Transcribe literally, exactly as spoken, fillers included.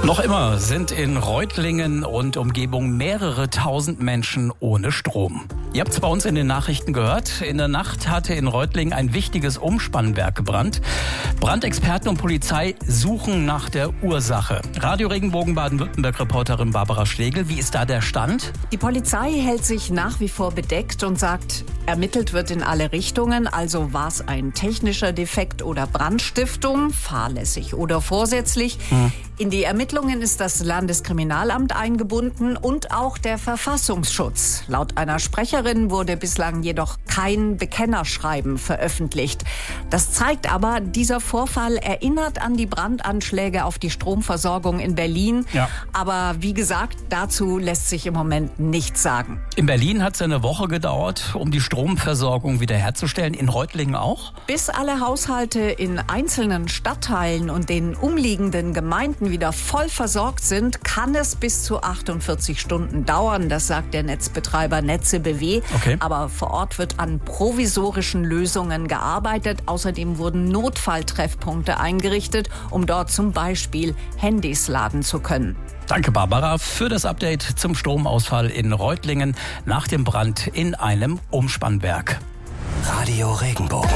Noch immer sind in Reutlingen und Umgebung mehrere tausend Menschen ohne Strom. Ihr habt es bei uns in den Nachrichten gehört. In der Nacht hatte in Reutlingen ein wichtiges Umspannwerk gebrannt. Brandexperten und Polizei suchen nach der Ursache. Radio Regenbogen Baden-Württemberg-Reporterin Barbara Schlegel, wie ist da der Stand? Die Polizei hält sich nach wie vor bedeckt und sagt, ermittelt wird in alle Richtungen. Also war es ein technischer Defekt oder Brandstiftung, fahrlässig oder vorsätzlich. Hm. In die Ermittlungen ist das Landeskriminalamt eingebunden und auch der Verfassungsschutz. Laut einer Sprecherin wurde bislang jedoch kein Bekennerschreiben veröffentlicht. Das zeigt aber, dieser Vorfall erinnert an die Brandanschläge auf die Stromversorgung in Berlin. Ja. Aber wie gesagt, dazu lässt sich im Moment nichts sagen. In Berlin hat es eine Woche gedauert, um die Stromversorgung wiederherzustellen. In Reutlingen auch? Bis alle Haushalte in einzelnen Stadtteilen und den umliegenden Gemeinden wieder voll versorgt sind, kann es bis zu achtundvierzig Stunden dauern. Das sagt der Netzbetreiber Netze B W. Okay. Aber vor Ort wird an provisorischen Lösungen gearbeitet. Außerdem wurden Notfalltreffpunkte eingerichtet, um dort zum Beispiel Handys laden zu können. Danke, Barbara, für das Update zum Stromausfall in Reutlingen nach dem Brand in einem Umspannwerk. Radio Regenbogen.